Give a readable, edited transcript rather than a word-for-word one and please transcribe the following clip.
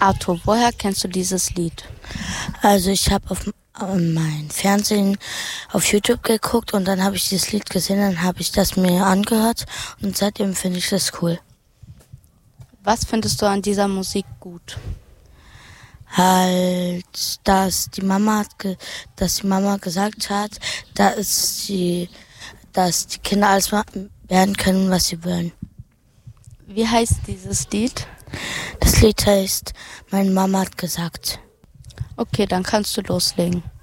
Arthur, woher kennst du dieses Lied? Also ich habe auf mein Fernsehen auf YouTube geguckt und dann habe ich dieses Lied gesehen, dann habe ich das mir angehört und seitdem finde ich das cool. Was findest du an dieser Musik gut? Halt, dass die Mama gesagt hat, dass die Kinder alles werden können, was sie wollen. Wie heißt dieses Lied? Das Lied heißt, meine Mama hat gesagt. Okay, dann kannst du loslegen.